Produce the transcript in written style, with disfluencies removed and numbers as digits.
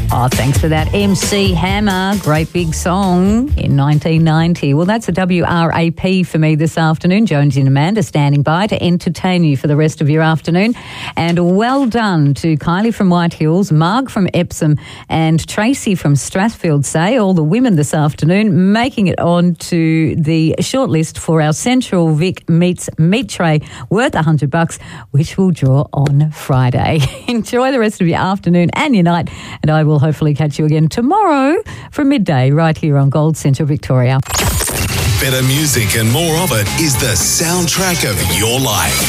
Oh, thanks for that. MC Hammer, great big song in 1990. Well, that's a WRAP for me this afternoon. Jonesy and Amanda standing by to entertain you for the rest of your afternoon. And well done to Kylie from White Hills, Marg from Epsom and Tracy from Strathfield Say, all the women this afternoon making it on to the shortlist for our Central Vic Meets Meat Tray worth $100, which will draw on Friday. Enjoy the rest of your afternoon and your night, and I will hopefully catch you again tomorrow from midday right here on Gold Central Victoria. Better music and more of it is the soundtrack of your life.